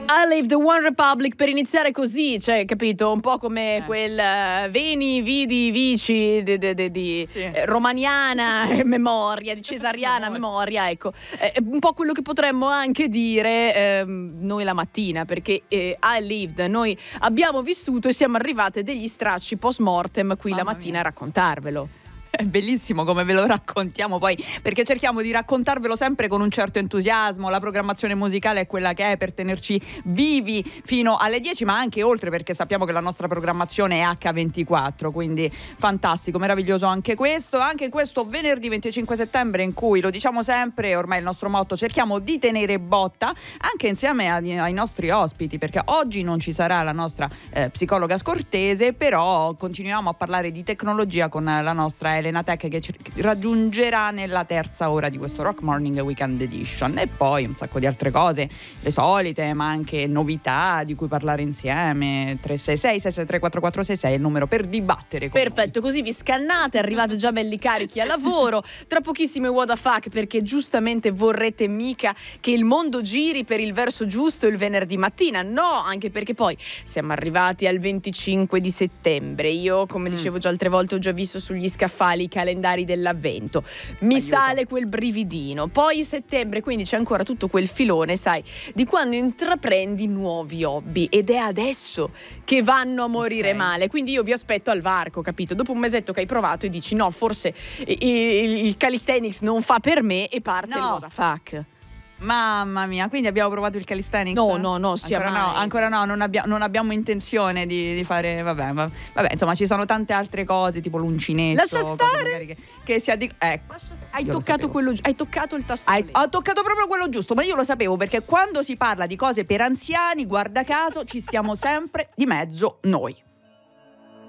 I Live the One Republic per iniziare così, cioè, capito? Un po' come quel Veni, Vidi, Vici di Romaniana memoria, di Cesariana memoria, ecco. Un po' quello che potremmo anche dire noi la mattina, perché I Lived, noi abbiamo vissuto e siamo arrivate degli stracci post mortem qui la mattina a raccontarvelo. È bellissimo come ve lo raccontiamo poi, perché cerchiamo di raccontarvelo sempre con un certo entusiasmo. La programmazione musicale è quella che è per tenerci vivi fino alle 10, ma anche oltre, perché sappiamo che la nostra programmazione è H24, quindi fantastico, meraviglioso anche questo venerdì 25 settembre in cui, lo diciamo sempre, ormai il nostro motto, cerchiamo di tenere botta anche insieme ai nostri ospiti, perché oggi non ci sarà la nostra psicologa Scortese, però continuiamo a parlare di tecnologia con la nostra Elena Tech, che ci raggiungerà nella terza ora di questo Rock Morning Weekend Edition, e poi un sacco di altre cose, le solite, ma anche novità di cui parlare insieme. 366-663-4466 è il numero per dibattere con Perfetto, noi. così vi scannate, arrivate già belli carichi a lavoro. Tra pochissimo What the Fuck, perché giustamente vorrete mica che il mondo giri per il verso giusto il venerdì mattina. No, anche perché poi siamo arrivati al 25 di settembre. Io, come dicevo già altre volte, ho già visto sugli scaffali i calendari dell'avvento, mi sale quel brividino. Poi settembre, quindi c'è ancora tutto quel filone, sai, di quando intraprendi nuovi hobby, ed è adesso che vanno a morire male. Quindi io vi aspetto al varco, capito? Dopo un mesetto che hai provato e dici no, forse il calisthenics non fa per me, e parte il what the fuck. Mamma mia, quindi abbiamo provato il calisthenics? No, ancora no, non abbiamo intenzione di fare, vabbè, insomma, ci sono tante altre cose, tipo l'uncinetto. Lascia stare! Che si ecco. Hai toccato quello, hai toccato il tasto. Ho toccato proprio quello giusto, ma io lo sapevo, perché quando si parla di cose per anziani, guarda caso, ci stiamo sempre di mezzo noi.